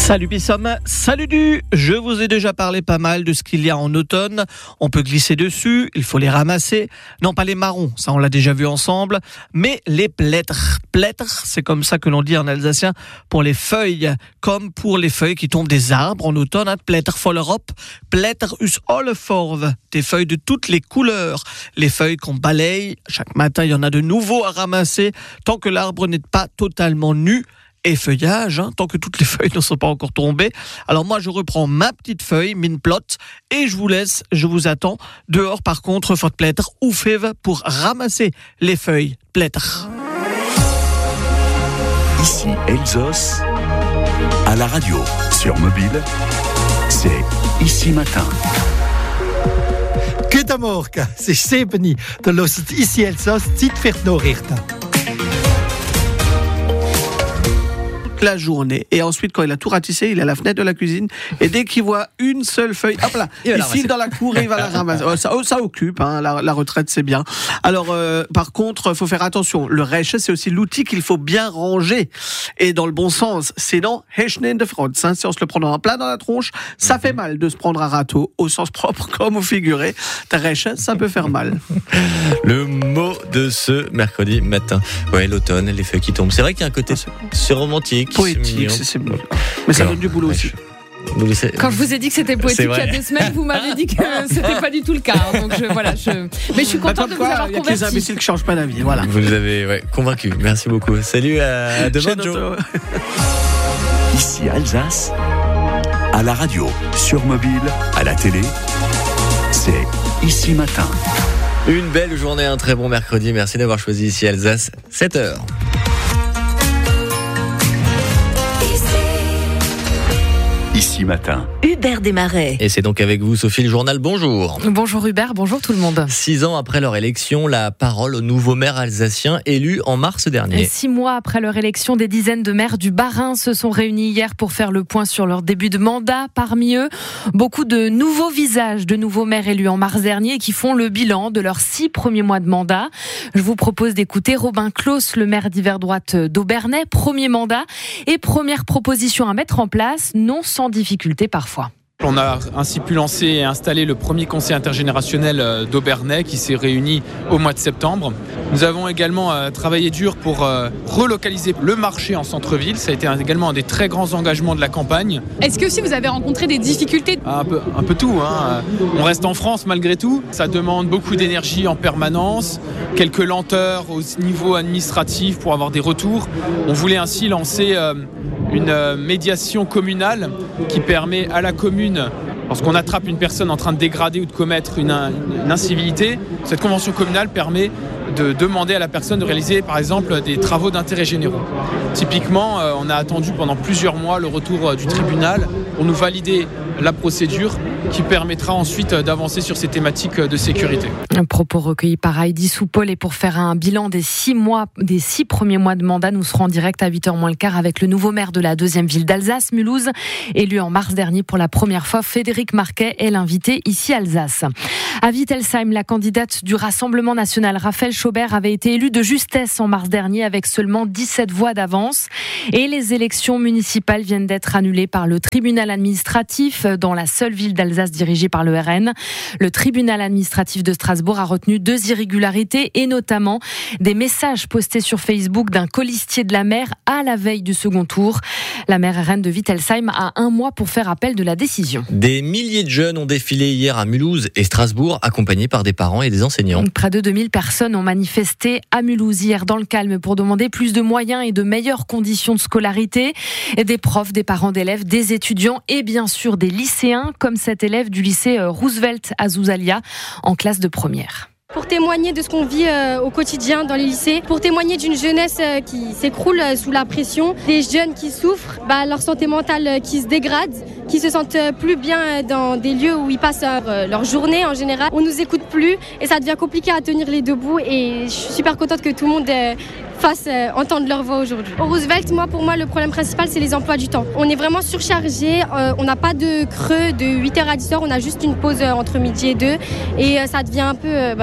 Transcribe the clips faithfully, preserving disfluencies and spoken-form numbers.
Salut Bissom, salut Du. Je vous ai déjà parlé pas mal de ce qu'il y a en automne. On peut glisser dessus, il faut les ramasser. Non, pas les marrons, ça on l'a déjà vu ensemble, mais les plêtres. Plêtres, c'est comme ça que l'on dit en alsacien pour les feuilles, comme pour les feuilles qui tombent des arbres en automne. Hein. Plêtres voller op, plêtres us alle farven. Des feuilles de toutes les couleurs. Les feuilles qu'on balaye, chaque matin il y en a de nouveaux à ramasser, tant que l'arbre n'est pas totalement nu. Et feuillage, hein, tant que toutes les feuilles ne sont pas encore tombées. Alors moi, je reprends ma petite feuille, min plot, et je vous laisse, je vous attends. Dehors, par contre, faut plêtre ou fève pour ramasser les feuilles plêtres. Ici Elsos, à la radio, sur mobile, c'est Ici Matin. Goedemorgen, het is Sebeni. Dan los het Ici Elsos, tijd voor Norrichten. La journée. Et ensuite, quand il a tout ratissé, il est à la fenêtre de la cuisine et dès qu'il voit une seule feuille, hop là, il, il file dans la cour et il va la ramasser. Oh, ça, oh, ça occupe, hein, la, la retraite, c'est bien. Alors, euh, par contre, il faut faire attention. Le rêche, c'est aussi l'outil qu'il faut bien ranger. Et dans le bon sens, c'est dans Heschnen de Frotz. Hein, si on se le prend en plein dans la tronche, ça mm-hmm. fait mal de se prendre un râteau, au sens propre comme au figuré. Ta rêche, ça peut faire mal. Le mot de ce mercredi matin. Ouais, l'automne, les feuilles qui tombent. C'est vrai qu'il y a un côté c'est romantique. Poétique, c'est, c'est bon. Mais ça donne du boulot aussi. Quand je vous ai dit que c'était poétique il y a deux semaines, vous m'avez dit que c'était pas du tout le cas. Hein, donc je, voilà, je... Mais je suis contente bah, de vous avoir converti. Il y a que les imbéciles qui changent pas d'avis. Voilà. Vous nous avez ouais, convaincu. Merci beaucoup. Salut, à demain, Joe. Ici Alsace, à la radio, sur mobile, à la télé, c'est Ici Matin. Une belle journée, un très bon mercredi. Merci d'avoir choisi Ici Alsace, sept heures. Ici Matin. Hubert Desmarais. Et c'est donc avec vous, Sophie, le journal. Bonjour. Bonjour Hubert, bonjour tout le monde. Six ans après leur élection, la parole au nouveau maire alsacien élu en mars dernier. Et six mois après leur élection, des dizaines de maires du Bas-Rhin se sont réunis hier pour faire le point sur leur début de mandat. Parmi eux, beaucoup de nouveaux visages, de nouveaux maires élus en mars dernier qui font le bilan de leurs six premiers mois de mandat. Je vous propose d'écouter Robin Claus, le maire d'hiver droite d'Obernai, premier mandat et première proposition à mettre en place, non sans difficulté parfois. On a ainsi pu lancer et installer le premier conseil intergénérationnel d'Obernai qui s'est réuni au mois de septembre. Nous avons également travaillé dur pour relocaliser le marché en centre-ville. Ça a été également un des très grands engagements de la campagne. Est-ce que aussi vous avez rencontré des difficultés ? un peu, un peu tout. Hein. On reste en France malgré tout. Ça demande beaucoup d'énergie en permanence, quelques lenteurs au niveau administratif pour avoir des retours. On voulait ainsi lancer une médiation communale qui permet à la commune, lorsqu'on attrape une personne en train de dégrader ou de commettre une, une incivilité, cette convention communale permet de demander à la personne de réaliser par exemple des travaux d'intérêt généraux. Typiquement, on a attendu pendant plusieurs mois le retour du tribunal pour nous valider la procédure qui permettra ensuite d'avancer sur ces thématiques de sécurité. Un propos recueilli par Heidi Soupol. Et pour faire un bilan des six mois, des six premiers mois de mandat, nous serons en direct à huit heures moins le quart avec le nouveau maire de la deuxième ville d'Alsace, Mulhouse, élu en mars dernier pour la première fois. Frédéric Marquet est l'invité ici Alsace. À Wittelsheim, la candidate du Rassemblement national, Raphaël Schaubert, avait été élue de justesse en mars dernier avec seulement dix-sept voix d'avance. Et les élections municipales viennent d'être annulées par le tribunal administratif dans la seule ville d'Alsace dirigée par le R N. Le tribunal administratif de Strasbourg a retenu deux irrégularités et notamment des messages postés sur Facebook d'un colistier de la maire à la veille du second tour. La maire R N de Wittelsheim a un mois pour faire appel de la décision. Des milliers de jeunes ont défilé hier à Mulhouse et Strasbourg, accompagnés par des parents et des enseignants. Près de deux mille personnes ont manifesté à Mulhouse hier dans le calme pour demander plus de moyens et de meilleures conditions de scolarité. Et des profs, des parents d'élèves, des étudiants et bien sûr des lycéens, comme cet élève du lycée Roosevelt à Zouzalia, en classe de première. Pour témoigner de ce qu'on vit euh, au quotidien dans les lycées, pour témoigner d'une jeunesse euh, qui s'écroule euh, sous la pression, des jeunes qui souffrent, bah, leur santé mentale euh, qui se dégrade, qui se sentent euh, plus bien euh, dans des lieux où ils passent euh, leur journée en général. On nous écoute plus et ça devient compliqué à tenir les deux bouts et je suis super contente que tout le monde euh, fasse euh, entendre leur voix aujourd'hui. Au Roosevelt, moi, pour moi, le problème principal, c'est les emplois du temps. On est vraiment surchargé, euh, on n'a pas de creux de huit heures à dix heures, on a juste une pause euh, entre midi et deux et euh, ça devient un peu... Euh, ben,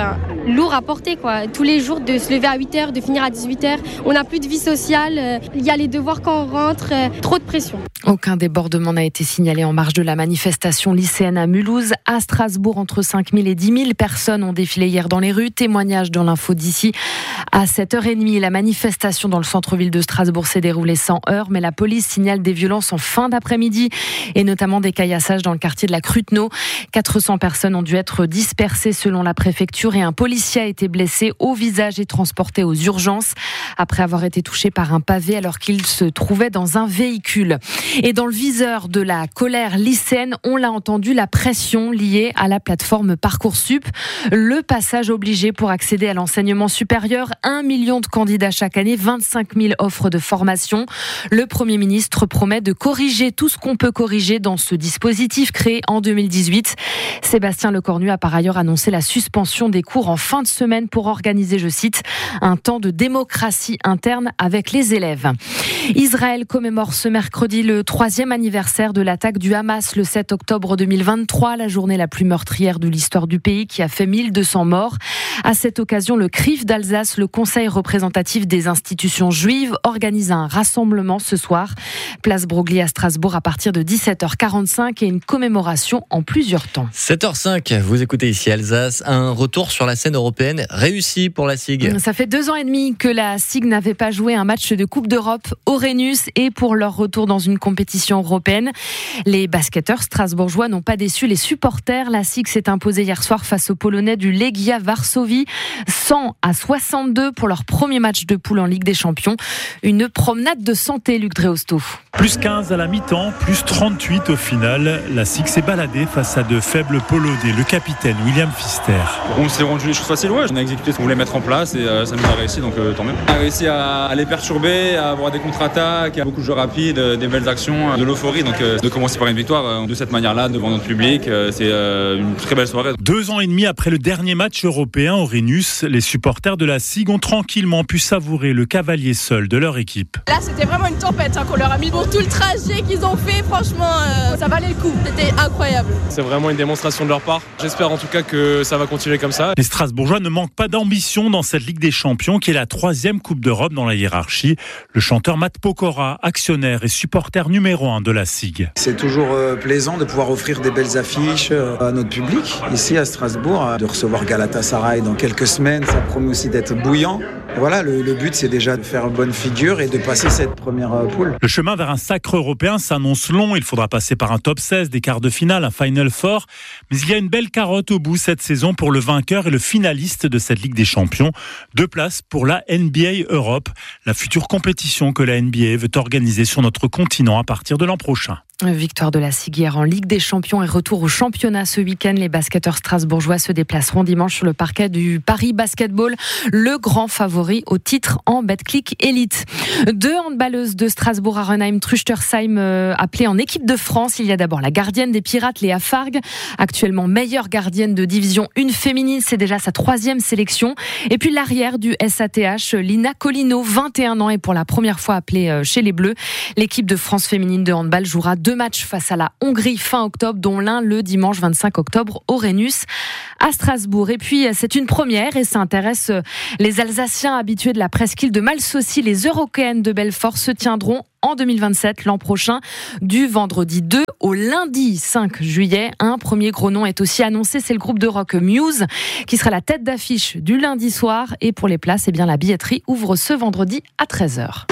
lourd à porter, quoi. Tous les jours, de se lever à huit heures, de finir à dix-huit heures. On n'a plus de vie sociale. Euh, il y a les devoirs quand on rentre. Euh, trop de pression. Aucun débordement n'a été signalé en marge de la manifestation lycéenne à Mulhouse. À Strasbourg, entre cinq mille et dix mille personnes ont défilé hier dans les rues. Témoignage dans l'info d'ici. À sept heures trente, la manifestation dans le centre-ville de Strasbourg s'est déroulée sans heurts, mais la police signale des violences en fin d'après-midi et notamment des caillassages dans le quartier de la Cruteno. quatre cents personnes ont dû être dispersées selon la préfecture et un policier a été blessé au visage et transporté aux urgences après avoir été touché par un pavé alors qu'il se trouvait dans un véhicule. Et dans le viseur de la colère lycéenne, on l'a entendu, la pression liée à la plateforme Parcoursup. Le passage obligé pour accéder à l'enseignement supérieur, un million de candidats chaque année, vingt-cinq mille offres de formation. Le Premier ministre promet de corriger tout ce qu'on peut corriger dans ce dispositif créé en deux mille dix-huit. Sébastien Lecornu a par ailleurs annoncé la suspension des cours en fin de semaine pour organiser, je cite, un temps de démocratie interne avec les élèves. Israël commémore ce mercredi le troisième anniversaire de l'attaque du Hamas le sept octobre deux mille vingt-trois, la journée la plus meurtrière de l'histoire du pays qui a fait mille deux cents morts. À cette occasion, le C R I F d'Alsace, le Conseil représentatif des institutions juives, organise un rassemblement ce soir. Place Broglie à Strasbourg à partir de dix-sept heures quarante-cinq et une commémoration en plusieurs temps. sept heures cinq, vous écoutez ici Alsace, un retour sur la scène européenne réussi pour la S I G. Ça fait deux ans et demi que la S I G n'avait pas joué un match de Coupe d'Europe au Rhenus et pour leur retour dans une compétition européenne. Les basketteurs strasbourgeois n'ont pas déçu les supporters. La S I G s'est imposée hier soir face aux Polonais du Legia Varsovie, cent à soixante-deux pour leur premier match de poule en Ligue des Champions. Une promenade de santé, Luc Dréosto. Plus quinze à la mi-temps, plus trente-huit au final. La S I G s'est baladée face à de faibles Polonais. Le capitaine William Pfister. On s'est rendu les choses faciles, ouais. On a exécuté ce qu'on voulait mettre en place et euh, ça nous a réussi, donc euh, tant mieux. On a réussi à, à les perturber, à avoir des contre-attaques, à beaucoup de jeux rapides, des belles actions, de l'euphorie. Donc euh, de commencer par une victoire euh, de cette manière-là devant notre public, euh, c'est euh, une très belle soirée. Deux ans et demi après le dernier match européen au Rhenus, les supporters de la S I G ont tranquillement pu savourer le cavalier seul de leur équipe. Là, c'était vraiment une tempête hein, qu'on leur a mis pour tout le trajet qu'ils ont fait. Franchement, euh, ça valait le coup. C'était incroyable. C'est vraiment une démonstration de leur part. J'espère en tout cas que ça va continuer comme ça. Les Strasbourgeois ne manquent pas d'ambition dans cette Ligue des Champions qui est la troisième Coupe d'Europe dans la hiérarchie. Le chanteur Matt Pokora, actionnaire et supporter numéro un de la S I G. C'est toujours euh, plaisant de pouvoir offrir des belles affiches euh, à notre public. Ici à Strasbourg, euh, de recevoir Galatasaray dans quelques semaines, ça promet aussi d'être bouillant. Et voilà, le, le but c'est déjà de faire bonne figure et de passer cette première euh, poule. Le chemin vers un sacre européen s'annonce long. Il faudra passer par un top seize, des quarts de finale, un Final Four. Mais il y a une belle carotte au bout cette saison pour le vainqueur et le finaliste de cette Ligue des Champions. Deux places pour la N B A Europe, la future compétition que la N B A veut organiser sur notre continent à partir de l'an prochain. Victoire de la S I G hier en Ligue des Champions et retour au championnat ce week-end. Les basketteurs strasbourgeois se déplaceront dimanche sur le parquet du Paris Basketball, le grand favori au titre en Betclic Elite. Deux handballeuses de Strasbourg, Arenheim, Truchtersheim, euh, appelées en équipe de France. Il y a d'abord la gardienne des Pirates, Léa Fargue, actuellement meilleure gardienne de division un féminine. C'est déjà sa troisième sélection. Et puis l'arrière du S A T H, Lina Colino, vingt et un ans, et pour la première fois appelée chez les Bleus. L'équipe de France féminine de handball jouera deux matchs face à la Hongrie fin octobre, dont l'un le dimanche vingt-cinq octobre au Rhenus à Strasbourg. Et puis c'est une première et ça intéresse les Alsaciens habitués de la presqu'île de Malsaucy. Les Eurockéennes de Belfort se tiendront en deux mille vingt-sept, l'an prochain, du vendredi deux au lundi cinq juillet. Un premier gros nom est aussi annoncé, c'est le groupe de rock Muse, qui sera la tête d'affiche du lundi soir. Et pour les places, eh bien, la billetterie ouvre ce vendredi à treize heures.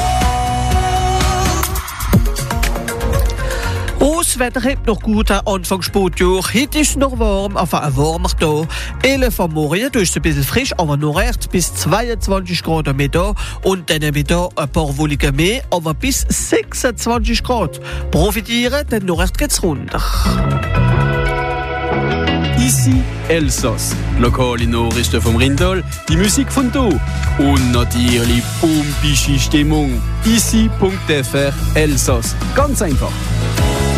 Das Wetter hebt noch gut an Anfang Sportjahr. Heute ist es noch warm, enfin ein warmer Tag. elf am Morgen, da ist es ein bisschen frisch, aber noch recht bis zweiundzwanzig Grad am Mittag. Und dann am Mittag ein paar Wolken mehr, aber bis sechsundzwanzig Grad. Profitieren, dann noch recht geht's runter. Ici Elsass, lokal in Nachrichten vom Rindal, die Musik von da und natürlich pumpische Stimmung. Ici punkt f r Elsass, ganz einfach.